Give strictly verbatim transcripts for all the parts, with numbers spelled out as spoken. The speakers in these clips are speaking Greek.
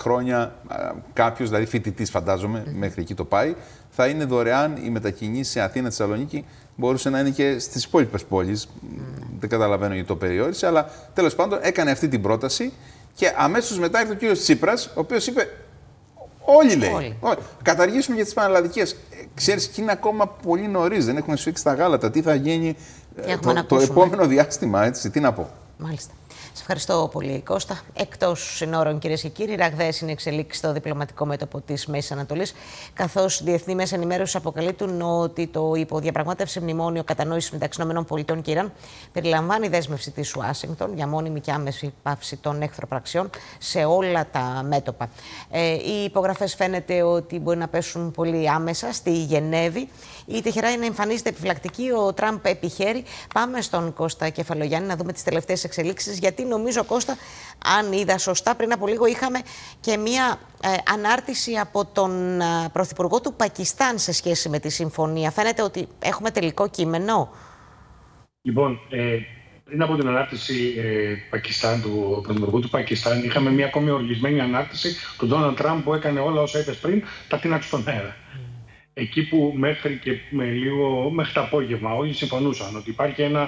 χρόνια κάποιος, δηλαδή φοιτητής φαντάζομαι, mm. μέχρι εκεί το πάει, θα είναι δωρεάν η μετακίνηση σε Αθήνα, Θεσσαλονίκη. Μπορούσε να είναι και στις υπόλοιπες πόλεις. Mm. Δεν καταλαβαίνω γιατί το περιόρισε, αλλά τέλος πάντων έκανε αυτή την πρόταση και αμέσως μετά ήρθε ο κύριος Τσίπρας, ο οποίος είπε: Όλοι λέει. Όλοι. Όλοι. Καταργήσουμε για τις πανελλαδικές. Ξέρεις, και είναι ακόμα πολύ νωρίς. Δεν έχουν σφίξει τα γάλατα. Τι θα γίνει το, το επόμενο διάστημα, έτσι. Τι να πω. Μάλιστα. Σε ευχαριστώ πολύ, Κώστα. Εκτός συνόρων, κυρίες και κύριοι, ραγδαίες είναι εξελίξεις στο διπλωματικό μέτωπο της Μέσης Ανατολής, καθώς διεθνή μέσα ενημέρωση αποκαλύπτουν ότι το υποδιαπραγμάτευση μνημόνιο κατανόησης μεταξύ ΗΠΑ και Ιράν περιλαμβάνει δέσμευση της Ουάσιγκτον για μόνιμη και άμεση πάυση των εχθροπραξιών σε όλα τα μέτωπα. Ε, οι υπογραφές φαίνεται ότι μπορεί να πέσουν πολύ άμεσα στη Γενέβη. Η Τεχεράνη εμφανίζεται επιφυλακτική, ο Τραμπ επιχαίρει. Πάμε στον Κώστα Κεφαλογιάννη να δούμε τις τελευταίες εξελίξεις. Γιατί νομίζω, Κώστα, αν είδα σωστά, πριν από λίγο είχαμε και μία ε, ανάρτηση από τον ε, Πρωθυπουργό του Πακιστάν σε σχέση με τη συμφωνία. Φαίνεται ότι έχουμε τελικό κείμενο. Λοιπόν, ε, πριν από την ανάρτηση ε, Πακιστάν, του Πρωθυπουργού του Πακιστάν, είχαμε μία ακόμη οργισμένη ανάρτηση του Ντόναλντ Τραμπ που έκανε όλα όσα είπε πριν, τα τίναξε στον αέρα. Εκεί που μέχρι και με λίγο, μέχρι το απόγευμα όλοι συμφωνούσαν ότι υπάρχει ένα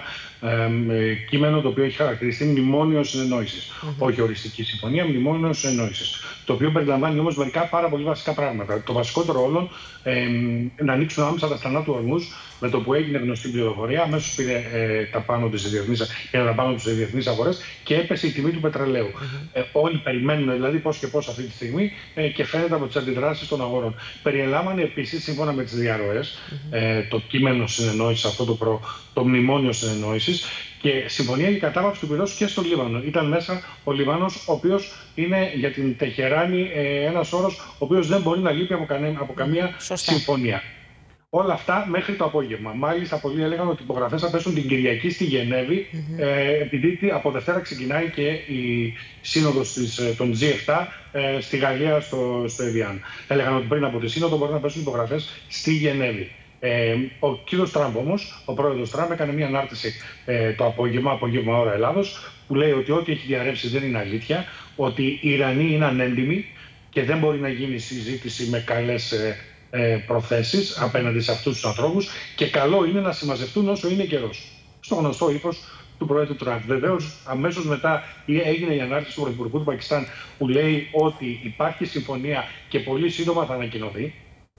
ε, κείμενο το οποίο έχει χαρακτηριστεί μνημόνιο συνεννόησης. Mm-hmm. Όχι οριστική συμφωνία, μνημόνιο συνεννόησης. Το οποίο περιλαμβάνει όμως μερικά πάρα πολύ βασικά πράγματα. Το βασικότερο όλων, ε, να ανοίξουν άμεσα τα στενά του ορμούς, με το που έγινε γνωστή πληροφορία, αμέσως πήρε ε, τα πάνω της τα πάνω της διεθνείς αγορές και έπεσε η τιμή του πετρελαίου. Mm-hmm. Ε, όλοι περιμένουν δηλαδή πώς και πώς αυτή τη στιγμή ε, και φαίνεται από τις αντιδράσεις των αγορών. Περιελάμβανε επίσης, σύμφωνα με τις διαρροές, mm-hmm. ε, το κείμενο συνεννόησης, αυτό το, προ, το μνημόνιο συνεννόησης, και συμφωνία για κατάπαυση του πυρός και στο Λίβανο. Ήταν μέσα ο Λιβάνος, ο οποίος είναι για την Τεχεράνη ε, ένας όρος ο οποίος δεν μπορεί να λείπει από, κανέ, από καμία Σωστά. συμφωνία. Όλα αυτά μέχρι το απόγευμα. Μάλιστα, πολλοί έλεγαν ότι οι υπογραφές θα πέσουν την Κυριακή στη Γενέβη, mm-hmm. ε, επειδή από Δευτέρα ξεκινάει και η σύνοδος της, των τζι επτά ε, στη Γαλλία, στο, στο Εβιάν. Έλεγαν ότι πριν από τη σύνοδο μπορεί να πέσουν υπογραφές στη Γενέβη. Ε, ο κύριος Τραμπ όμως, ο πρόεδρος Τραμπ, έκανε μια ανάρτηση ε, το απόγευμα, απόγευμα ώρα Ελλάδος, που λέει ότι ό,τι έχει διαρρεύσει δεν είναι αλήθεια, ότι οι Ιρανοί είναι ανέντιμοι και δεν μπορεί να γίνει συζήτηση με καλές ε, ε, προθέσεις απέναντι σε αυτούς τους ανθρώπους και καλό είναι να συμμαζευτούν όσο είναι καιρός. Στο γνωστό ύφος του πρόεδρου Τραμπ. Βεβαίως, αμέσως μετά έγινε η ανάρτηση του Πρωθυπουργού του Πακιστάν που λέει ότι υπάρχει συμφωνία και πολύ σύντομα θα ανακοινωθεί.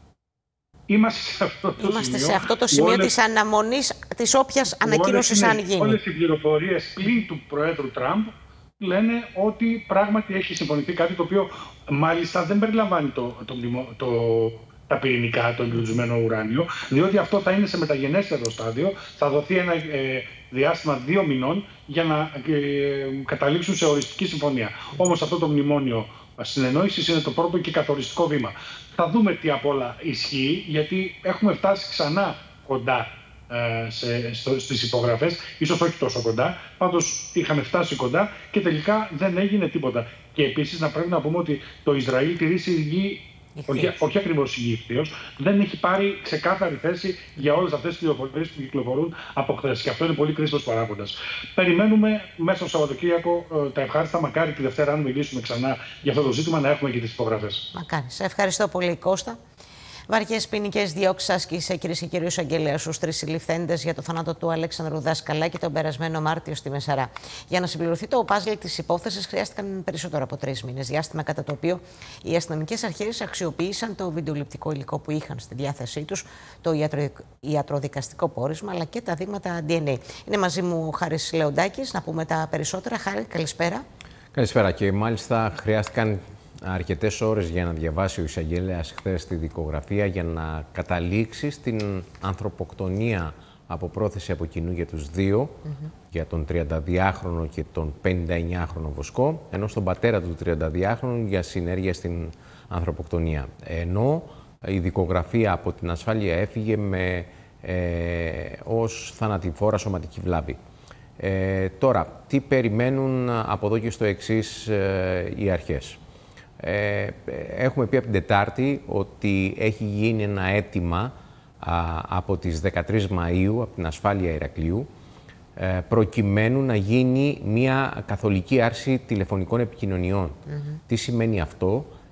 Είμαστε σε αυτό το Είμαστε σημείο, σε αυτό το σημείο όλες, της αναμονής της όποιας ανακοίνωσης αν γίνει. Όλες οι πληροφορίες πλην του Προέδρου Τραμπ λένε ότι πράγματι έχει συμφωνηθεί κάτι το οποίο μάλιστα δεν περιλαμβάνει το, το, το, τα πυρηνικά, το εμπλουτισμένο ουράνιο, διότι αυτό θα είναι σε μεταγενέστερο στάδιο, θα δοθεί ένα ε, διάστημα δύο μηνών για να ε, καταλήξουν σε οριστική συμφωνία. Όμως αυτό το μνημόνιο συνεννόησης είναι το πρώτο και καθοριστικό βήμα. Θα δούμε τι απ' όλα ισχύει, γιατί έχουμε φτάσει ξανά κοντά ε, σε, στο, στις υπογραφές, ίσως όχι τόσο κοντά, πάντως είχαμε φτάσει κοντά και τελικά δεν έγινε τίποτα. Και επίσης να πρέπει να πούμε ότι το Ισραήλ τηρεί συγγύη, όχι, όχι ακριβώς ηγήφθιος, δεν έχει πάρει ξεκάθαρη θέση για όλες αυτές τις πληροφορίες που κυκλοφορούν από χθες. Και αυτό είναι πολύ κρίσιμος παράγοντας. Περιμένουμε μέσα στο Σαββατοκύριακο ε, τα ευχάριστα. Μακάρι τη Δευτέρα, αν μιλήσουμε ξανά για αυτό το ζήτημα, να έχουμε και τις υπογραφές. Μακάρι. Σε ευχαριστώ πολύ, Κώστα. Βαριές ποινικές διώξεις άσκησε, κυρίες και κύριοι, ο εισαγγελέας στους τρεις συλληφθέντες για το θάνατο του Αλέξανδρου Δασκαλάκη τον περασμένο Μάρτιο στη Μεσαρά. Για να συμπληρωθεί το παζλ της υπόθεσης χρειάστηκαν περισσότερο από τρεις μήνες, διάστημα κατά το οποίο οι αστυνομικές αρχές αξιοποίησαν το βιντεοληπτικό υλικό που είχαν στη διάθεσή τους, το ιατρο... ιατροδικαστικό πόρισμα αλλά και τα δείγματα ντι εν έι. Είναι μαζί μου ο Χάρης Λεοντάκης να πούμε τα περισσότερα. Χάρη, καλησπέρα. Καλησπέρα, και μάλιστα χρειάστηκαν αρκετές ώρες για να διαβάσει ο εισαγγελέας χθες τη δικογραφία για να καταλήξει στην ανθρωποκτονία από πρόθεση από κοινού για τους δύο, mm-hmm. για τον τριανταδυάχρονο και τον πενηνταεννιάχρονο Βοσκό, ενώ στον πατέρα του τριανταδυάχρονου για συνέργεια στην ανθρωποκτονία. Ενώ η δικογραφία από την ασφάλεια έφυγε με, ε, ως θανατηφόρα σωματική βλάβη. Ε, τώρα, τι περιμένουν από εδώ και στο εξής ε, οι αρχές. Ε, έχουμε πει από την Τετάρτη ότι έχει γίνει ένα αίτημα α, από τις δεκατρείς Μαΐου από την ασφάλεια Ηρακλείου προκειμένου να γίνει μια καθολική άρση τηλεφωνικών επικοινωνιών. Mm-hmm. Τι σημαίνει αυτό?